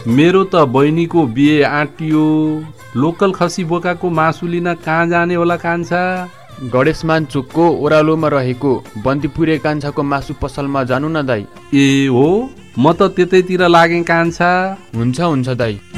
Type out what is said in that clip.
मेरो त बहिनीको बिहे आँटियो। लोकल खसी बोकाको मासु लिन कहाँ जाने होला कान्छा? गणेशमान चोकको ओह्रालोमा रहेको बन्दीपुरे कान्छाको मासु पसलमा जानु न दाई। ए हो, म त त्यतैतिर लागेँ कान्छा। हुन्छ दाई।